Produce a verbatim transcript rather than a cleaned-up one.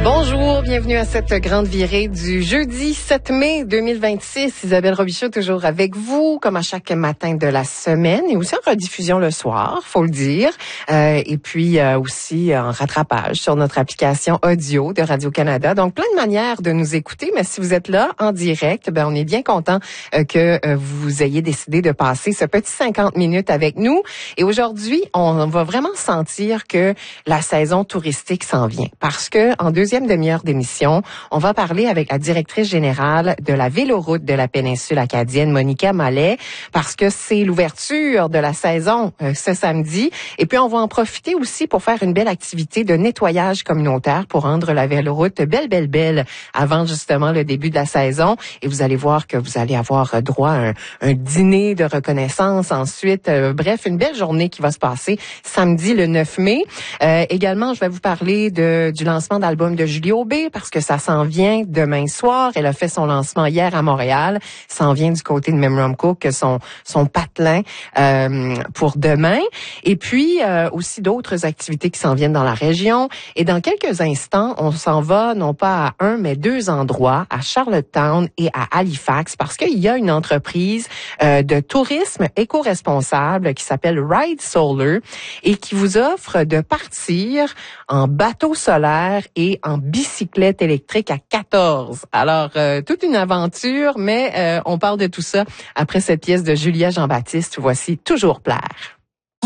Bonjour, bienvenue à cette grande virée du jeudi sept mai deux mille vingt-six. Isabelle Robichaud toujours avec vous, comme à chaque matin de la semaine, et aussi en rediffusion le soir, faut le dire, euh, et puis euh, aussi en rattrapage sur notre application audio de Radio-Canada. Donc, plein de manières de nous écouter, mais si vous êtes là en direct, ben on est bien content euh, que euh, vous ayez décidé de passer ce petit cinquante minutes avec nous. Et aujourd'hui, on va vraiment sentir que la saison touristique s'en vient, parce que en deuxième demi-heure d'émission, on va parler avec la directrice générale de la Véloroute de la péninsule acadienne, Monica Mallet, parce que c'est l'ouverture de la saison euh, ce samedi. Et puis, on va en profiter aussi pour faire une belle activité de nettoyage communautaire pour rendre la Véloroute belle, belle, belle avant justement le début de la saison. Et vous allez voir que vous allez avoir droit à un, un dîner de reconnaissance ensuite. Euh, bref, une belle journée qui va se passer samedi le neuf mai. Euh, également, je vais vous parler de, du lancement d'album de Julie Aubé, parce que ça s'en vient demain soir. Elle a fait son lancement hier à Montréal. Ça s'en vient du côté de Memram Cook, son, son patelin euh, pour demain. Et puis, euh, aussi d'autres activités qui s'en viennent dans la région. Et dans quelques instants, on s'en va non pas à un, mais deux endroits, à Charlottetown et à Halifax, parce qu'il y a une entreprise euh, de tourisme éco-responsable qui s'appelle Ride Solar et qui vous offre de partir en bateau solaire et en bicyclette électrique à quatorze. Alors, euh, toute une aventure, mais euh, on parle de tout ça après cette pièce de Julia Jean-Baptiste. Voici Toujours plaire.